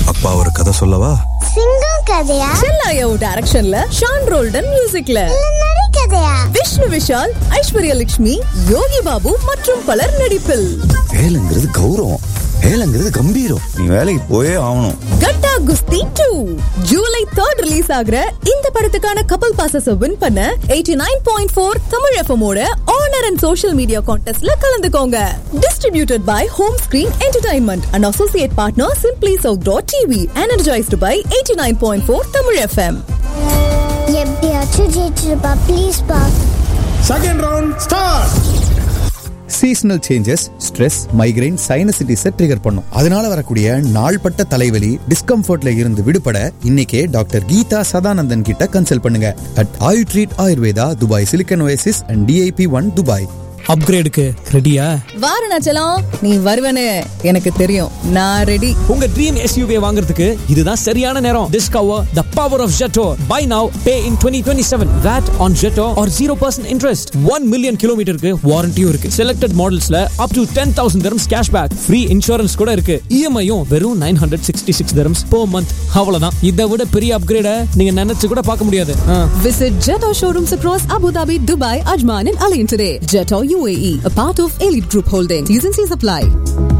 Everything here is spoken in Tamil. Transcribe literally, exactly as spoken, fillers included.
அப்பா ஒரு கதை சொல்லவா? சிங்கம் கதையா? செல்லாயோ டைரக்ஷன்ல ஷான் ரோல்டன் மியூசிக்ல நரி கதையா? விஷ்ணு விஷால், ஐஸ்வர்யா லட்சுமி, யோகி பாபு மற்றும் பலர் நடிப்பில். வேலைங்கிறது கௌரவம், வேலைங்கிறது கம்பீரம். நீ வேலைக்கு போயே ஆகணும். கட்டா குஸ்தி டூ ஜூலை தேர்ட் ரிலீஸ் ஆகுற இந்த படத்துக்கான கப்பல் பாசஸ் வின் பண்ண eighty nine point four Tamil FM ஓட ஆனர் அண்ட் சோஷியல் மீடியா கான்டெஸ்ட்ல கலந்துக்கோங்க. Distributed by home screen entertainment and associate partner simply south dot TV. Energised by eighty nine point four Tamil FM. எப்படியாச்சும் ஜெயிச்சிருப்பா ப்ளீஸ் பா. Second round start. Seasonal changes stress, migraine, சைனசிட்டிஸை trigger பண்ணும். அதனால வரக்கூடிய நாள்பட்ட தலைவலி, டிஸ்கம்ஃபர்ட்ல இருந்து விடுபட இன்னைக்கே டாக்டர் கீதா சதானந்தன் கிட்ட கன்சல்ட் பண்ணுங்க. At Ayu treat Ayurveda, Dubai silicon oasis and DIP one Dubai. அப்கிரேடுக்கு ரெடியா? வாரணாச்சலம், நீ வருவனு எனக்கு தெரியும். நான் ரெடி. உங்க ட்ரீம் எஸ்யூவி வாங்குறதுக்கு இதுதான் சரியான நேரம். Discover the power of Jetor. Buy now, pay in twenty twenty-seven. V A T on Jetor or zero percent interest. one million கிலோமீட்டருக்கு வாரண்டியும் இருக்கு. Selected modelsல up to ten thousand dirhams cashback. Free insurance கூட இருக்கு. E M I-யும் வெறும் nine hundred sixty-six dirhams per month. அவ்வளவுதான். இதை விட பெரிய அப்கிரேட நீங்க நினைச்சு கூட பார்க்க முடியாது. Visit Jetor showrooms across Abu Dhabi, Dubai, Ajman and Al Ain today. Jetor U A E, a part of Elite Group Holdings. T's and C's apply.